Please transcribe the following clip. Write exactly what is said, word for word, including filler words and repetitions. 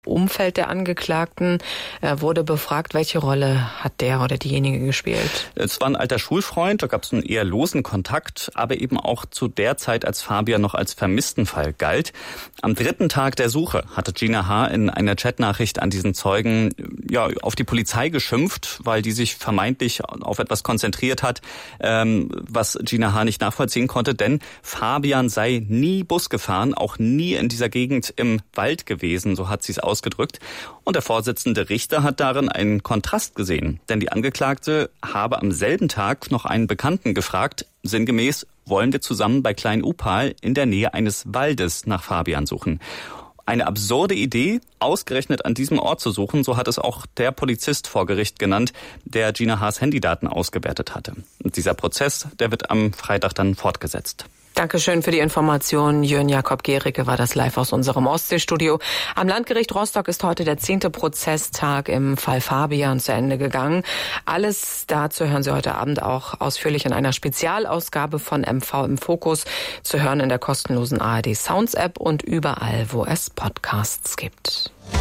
Umfeld der Angeklagten. Er wurde befragt, welche Rolle hat der oder diejenige gespielt? Es war ein alter Schulfreund, da gab es einen eher losen Kontakt, aber eben auch zu der Zeit, als Fabian noch als Vermisstenfall galt. Am dritten Tag der Suche hatte Gina H. in einer Chatnachricht an diesen Zeugen ja auf die Polizei geschimpft, weil die sich vermeintlich auf etwas konzentriert hat, ähm, was Gina H. nicht nachvollziehen konnte, denn Fabian sei nie Bus gefahren, auch nie in dieser Gegend im Wald gewesen, so hat sie es ausgedrückt. Und der Vorsitzende Richter hat darin einen Kontrast gesehen. Denn die Angeklagte habe am selben Tag noch einen Bekannten gefragt, sinngemäß, wollen wir zusammen bei Klein-Upal in der Nähe eines Waldes nach Fabian suchen. Eine absurde Idee, ausgerechnet an diesem Ort zu suchen, so hat es auch der Polizist vor Gericht genannt, der Gina H.'s Handydaten ausgewertet hatte. Und dieser Prozess, der wird am Freitag dann fortgesetzt. Dankeschön für die Information. Jörn Jakob Gericke war das live aus unserem Ostseestudio. Am Landgericht Rostock ist heute der zehnte Prozesstag im Fall Fabian zu Ende gegangen. Alles dazu hören Sie heute Abend auch ausführlich in einer Spezialausgabe von M V im Fokus, zu hören in der kostenlosen A R D Sounds App und überall, wo es Podcasts gibt.